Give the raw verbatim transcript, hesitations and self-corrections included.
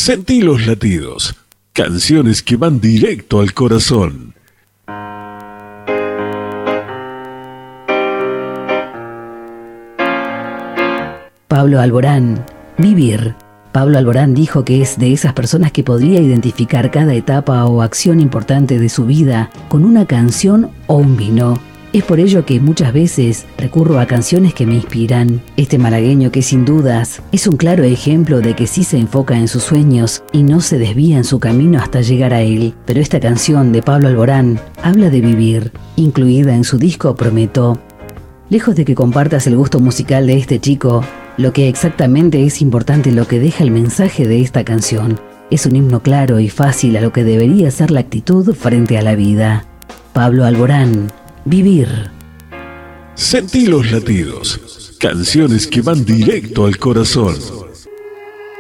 Sentí los latidos, canciones que van directo al corazón. Pablo Alborán, Vivir. Pablo Alborán dijo que es de esas personas que podría identificar cada etapa o acción importante de su vida con una canción o un vino. Es por ello que muchas veces recurro a canciones que me inspiran. Este malagueño que sin dudas es un claro ejemplo de que sí se enfoca en sus sueños y no se desvía en su camino hasta llegar a él. Pero esta canción de Pablo Alborán habla de vivir, incluida en su disco Prometo. Lejos de que compartas el gusto musical de este chico, lo que exactamente es importante lo que deja el mensaje de esta canción. Es un himno claro y fácil a lo que debería ser la actitud frente a la vida. Pablo Alborán, Vivir. Sentí los latidos, canciones que van directo al corazón.